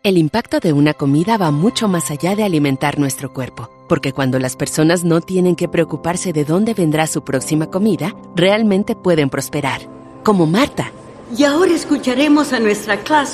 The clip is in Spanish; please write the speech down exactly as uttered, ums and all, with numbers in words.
El impacto de una comida va mucho más allá de alimentar nuestro cuerpo, porque cuando las personas no tienen que preocuparse de dónde vendrá su próxima comida, realmente pueden prosperar. Como Marta. Y ahora escucharemos a nuestra clase